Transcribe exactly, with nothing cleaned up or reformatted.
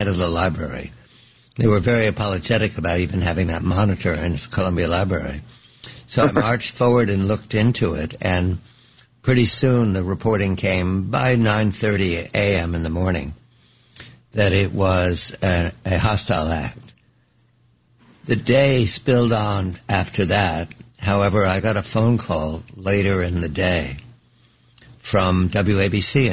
of the library. They were very apologetic about even having that monitor in Columbia Library. So I marched forward and looked into it, and pretty soon the reporting came by nine thirty a.m. in the morning that it was a, a hostile act. The day spilled on after that. However, I got a phone call later in the day from W A B C